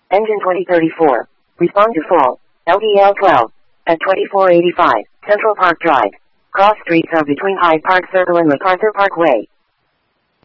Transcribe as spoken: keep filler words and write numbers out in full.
Engine twenty thirty-four. Respond to fall. L D L twelve. At twenty-four eighty-five. Central Park Drive. Cross streets are between Hyde Park Circle and MacArthur Parkway.